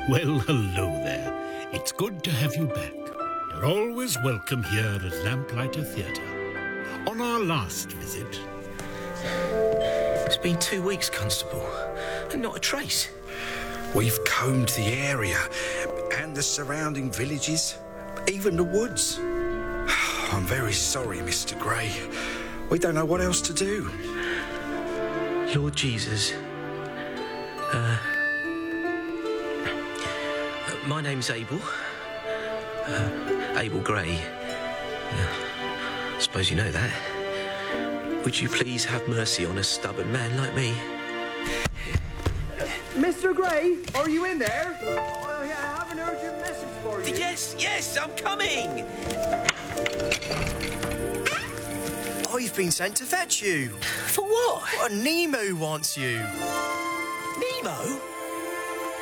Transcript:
Well, hello there. It's good to have you back. You're always welcome here at Lamplighter Theatre. On our last visit... It's been 2 weeks, Constable, and not a trace. We've combed the area and the surrounding villages, even the woods. I'm very sorry, Mr. Gray. We don't know what else to do. Lord Jesus. My name's Abel. Abel Gray. I suppose you know that. Would you please have mercy on a stubborn man like me? Mr. Gray, are you in there? I have an urgent message for you. Yes, I'm coming! I've been sent to fetch you. For what? Nemo wants you. Nemo?